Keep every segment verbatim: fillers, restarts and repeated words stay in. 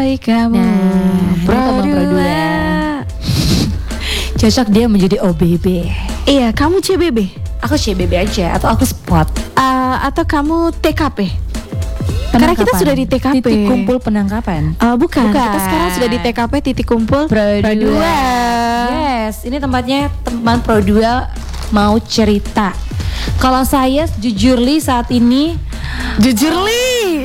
mencintai kamu. Nah, Pro teman Pro dua. dua. Cocok dia menjadi O B B. Iya, kamu C B B. Aku C B B aja atau aku spot. Uh, atau kamu T K P? Karena kita sudah di T K P. Titik kumpul penangkapan. Uh, bukan. Bukan. Kita sekarang sudah di T K P titik kumpul Pro Pro dua. dua. Yes, ini tempatnya teman Pro dua mau cerita. Kalau saya jujur li saat ini Jujur li.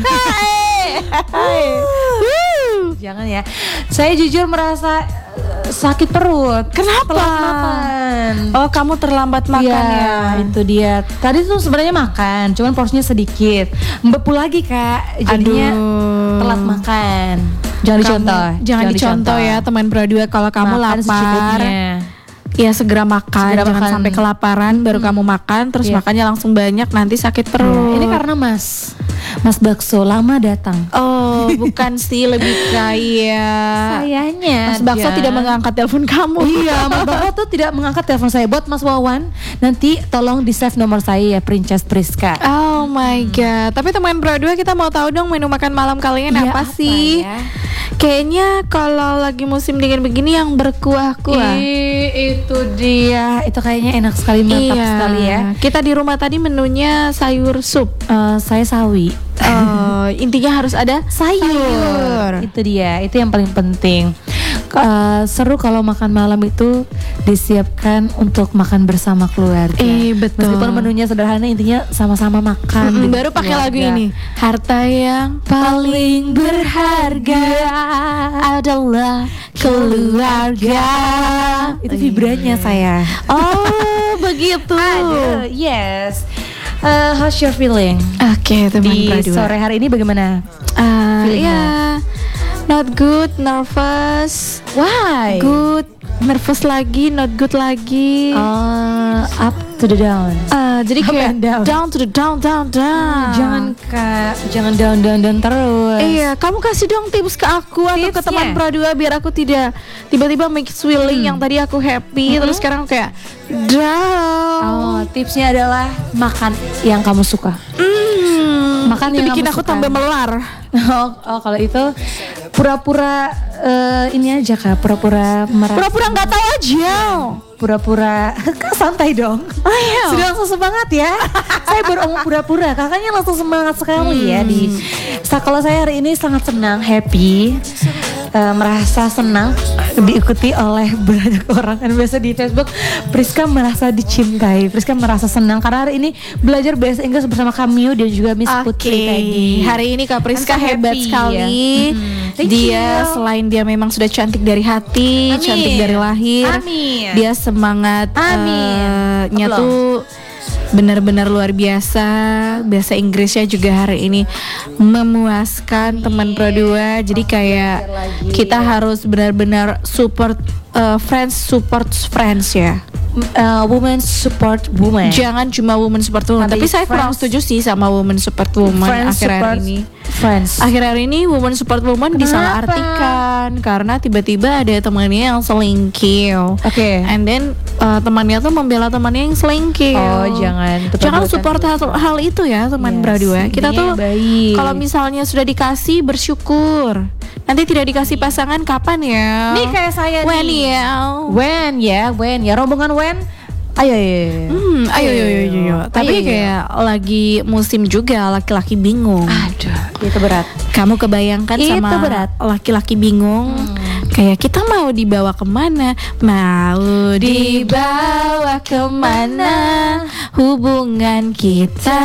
jangan ya. Saya jujur merasa uh, sakit perut. Kenapa? Telat makan. Oh, kamu terlambat makan ya. Itu dia. Tadi tuh sebenarnya makan, cuman porsinya sedikit. Membepu lagi kak. Jadinya Aduh. telat makan. Jangan Kamu- dicontoh. Jangan dicontoh ya teman Pro dua. Kalau kamu Makan lapar, secukupnya. ya segera makan. Segera Jangan makan. sampai kelaparan baru kamu makan, terus Iya. makannya langsung banyak, nanti sakit perut. Iya, ini karena Mas Mas Bakso lama datang. Oh, bukan sih, lebih kayak Sayangnya Mas Bakso tidak mengangkat telepon kamu. Iya, Mas Bakso tuh tidak mengangkat telepon saya. Buat Mas Wawan, nanti tolong di save nomor saya ya, Princess Priska. Oh my god. Tapi teman Pro dua, kita mau tahu dong menu makan malam kalian Iya, apa, apa sih? ya? Kayaknya kalau lagi musim dingin begini yang berkuah-kuah. Ih, itu dia. Itu kayaknya enak sekali, mantap Iya. sekali ya. Kita di rumah tadi menunya sayur sup. Eh, saya sawi. Oh, intinya harus ada sayur. Itu dia, itu yang paling penting. Eh, seru kalau makan malam itu disiapkan untuk makan bersama keluarga. Eh, betul. Meskipun menunya sederhana, intinya sama-sama makan. Mm-mm, dengan baru pakai lagu keluarga. ini. Harta yang paling berharga adalah keluarga. Itu vibranya saya. Oh, begitu. Aduh, yes. Eh, how's your feeling? Oke, teman Di Pro dua. sore hari ini bagaimana? Ah, feelingnya? ya, not good, nervous, Why? good, nervous lagi, not good lagi. Uh, up to the down. Ah, jadi Up kayak and down. down to the down, down, down. Jangan kak, jangan down down down terus. Iya, kamu kasih dong tips ke aku atau ke Tipsnya? teman Pro dua biar aku tidak tiba-tiba make feeling yang tadi aku happy terus sekarang kayak down. Oh, tipsnya adalah makan yang kamu suka. Hmm, Makan itu yang bikin kamu aku suka. tambah melar. Oh, oh kalau itu pura-pura eh, ini aja kak, pura-pura merasa, Pura-pura nggak tahu aja. pura-pura kak santai dong. Ayo. Sudah langsung semangat ya. Saya baru ngomong pura-pura, kakaknya langsung semangat sekali ya di. Sa- Kalau saya hari ini sangat senang, happy, eh, merasa senang diikuti oleh banyak orang. Dan biasa di Facebook, Priska merasa dicintai, Priska merasa senang karena hari ini belajar bahasa Inggris bersama Kamio dan juga Miss Oke, Putri tadi. hari ini Kak Priska I'm so hebat happy, sekali. ya. Mm-mm. Thank Dia you. selain dia memang sudah cantik dari hati, Amin. cantik dari lahir. Amin. Dia semangat Amin. eh, nya Belum. tuh benar-benar luar biasa. Bahasa Inggrisnya juga hari ini memuaskan teman Pro dua. Jadi kayak kita harus benar-benar support eh, friends support friends ya. Uh, women support women. Jangan cuma women support women. Tapi Tapi saya kurang friends- setuju sih sama women support women Friends akhir-akhir support ini. Friends. Akhir-akhir ini women support woman Kenapa? disalahartikan karena tiba-tiba ada temannya yang selingkuh. Oke. And then uh, temannya tuh membela temannya yang selingkuh. Oh, jangan. Itu Jangan perbuatan support hal, hal itu ya teman Yes, Pro dua. Kita intinya tuh baik. kalau misalnya sudah dikasih bersyukur. Nanti tidak dikasih pasangan kapan ya? Nih kayak saya When nih. ya? When ya, when ya, rombongan when. Ayo, ayo, ayo. Hmm, ayo yo yo yo yo. Tapi Ayo, yo. kayak lagi musim juga laki-laki bingung. Aduh, itu berat. Kamu kebayangkan Itu sama berat. laki-laki bingung? Kayak kita mau dibawa kemana? Mau dibawa kemana hubungan kita?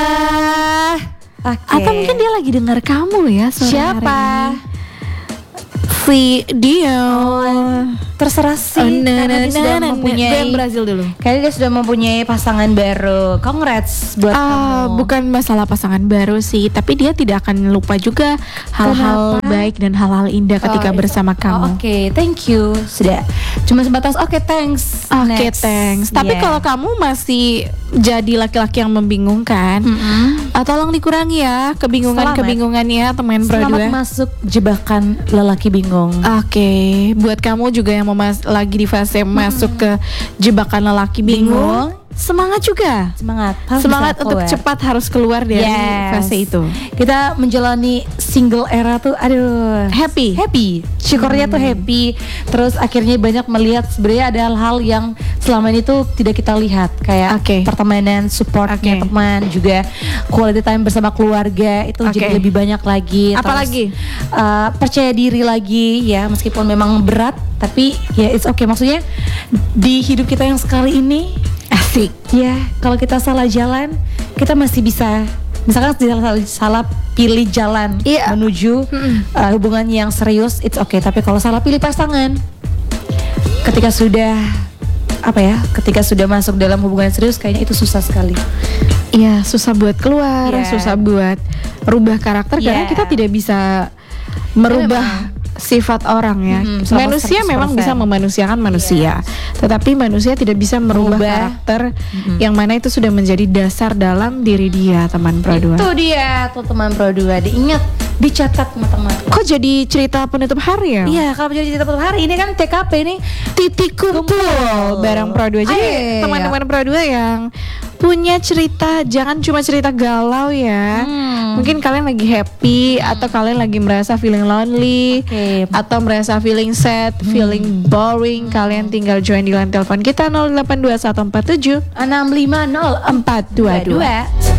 Oke. Atau mungkin dia lagi dengar kamu ya sore Siapa? hari ini. Si Dio. Terserah sih. Oh, na, karena na, dia sudah na, na, mempunyai. Band Brazil dulu. Kayaknya dia sudah mempunyai pasangan baru. Congrats buat Ah, kamu. bukan masalah pasangan baru sih, tapi dia tidak akan lupa juga hal-hal Kenapa? baik dan hal-hal indah ketika Oh, bersama itu- kamu. oh, Oke, thank you. Sudah. Cuma sebatas oke, thanks. Oke, Next. thanks. Tapi Yeah. kalau kamu masih jadi laki-laki yang membingungkan, Mm-mm. ah, tolong dikurangi ya kebingungan-kebingungannya teman Pro Selamat dua. masuk jebakan lelaki bingung. Oke, buat kamu juga yang mau mas- lagi di fase masuk ke jebakan lelaki bingung, Bingung? semangat juga. Semangat. Harus Semangat bisa untuk keluar. cepat harus keluar dari Yes. fase itu. Kita menjalani single era tuh, aduh, Happy. happy. Syukurnya tuh happy. Terus akhirnya banyak melihat sebenarnya ada hal-hal yang selama ini tuh tidak kita lihat, kayak Oke. pertemanan, supportnya Oke. teman, juga quality time bersama keluarga itu Oke. jadi lebih banyak lagi. Apa Terus, lagi? uh, percaya diri lagi ya, meskipun memang berat, tapi ya it's okay. Maksudnya di hidup kita yang sekali ini, Asik. ya, kalau kita salah jalan, kita masih bisa, misalkan salah, salah pilih jalan Iya. menuju uh, hubungan yang serius, it's okay. Tapi kalau salah pilih pasangan, ketika sudah apa ya, ketika sudah masuk dalam hubungan serius, kayaknya itu susah sekali. Iya, susah buat keluar, Iya. susah buat rubah karakter karena Iya. kita tidak bisa merubah sifat orang ya. Mm-mm, sama Manusia seratus memang persen. bisa memanusiakan manusia, tetapi manusia tidak bisa merubah Merubah. karakter yang mana itu sudah menjadi dasar dalam diri dia, teman Pro dua. Itu dia tuh teman Pro dua, diingat, dicatat teman-teman. Kok jadi cerita penutup hari ya? Iya, kalau jadi cerita per hari ini kan T K P ini Titik kumpul Kumpul. bareng Pro dua. Jadi Ayo. teman-teman Pro dua yang punya cerita, jangan cuma cerita galau ya. Hmm. Mungkin kalian lagi happy atau kalian lagi merasa feeling lonely Oke. atau merasa feeling sad, feeling boring, kalian tinggal join di line telepon kita nol delapan dua satu empat tujuh enam lima nol empat dua dua. dua